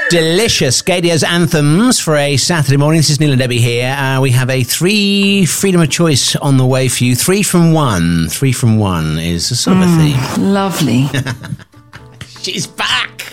Delicious Gadia's Anthems for a Saturday morning. This is Neil and Debbie here. We have a 3 freedom of choice on the way for you. 3 from 1. 3 from 1 is a sort of a theme. Lovely. She's back.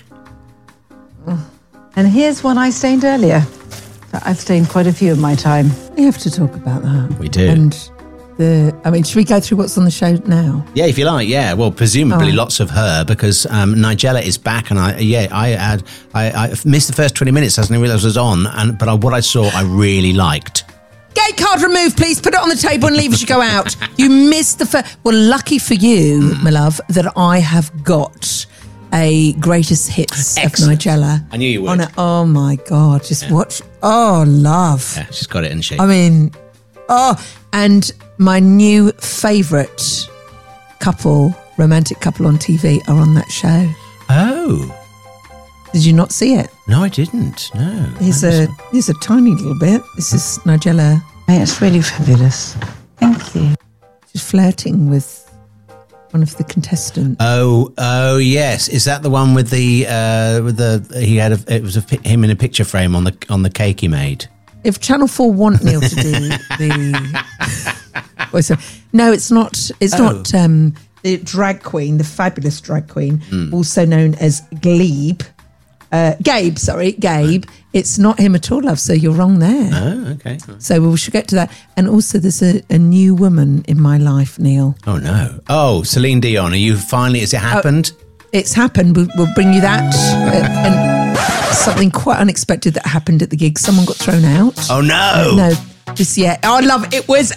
And here's one I stained earlier. I've stained quite a few in my time. We have to talk about that. We do. And should we go through what's on the show now? Yeah, if you like. Yeah, well, presumably lots of her because Nigella is back, and I missed the first 20 minutes. I didn't realise it was on, but what I saw, I really liked. Gate card removed, please. Put it on the table and leave as you go out. You missed the first. Well, lucky for you, my love, that I have got a greatest hits Excellent. of Nigella. I knew you would. Oh my God! Just watch. Oh, love. Yeah, she's got it, isn't she? I mean, and my new favourite romantic couple on TV are on that show. Oh. Did you not see it? No, I didn't. No. Here's a tiny little bit. This is Nigella. It's really fabulous. Thank you. She's flirting with one of the contestants. Oh, yes. Is that the one with him in a picture frame on the cake he made? If Channel 4 want Neil to do no, it's not. It's not the drag queen, the fabulous drag queen, also known as Gabe. Gabe. It's not him at all, love. So you're wrong there. Oh, okay. So we should get to that. And also, there's a new woman in my life, Neil. Oh no! Oh, Celine Dion. Are you finally? Has it happened? It's happened. We'll bring you that. And something quite unexpected that happened at the gig. Someone got thrown out. Oh no! No. Just yet. Oh, I love it. It was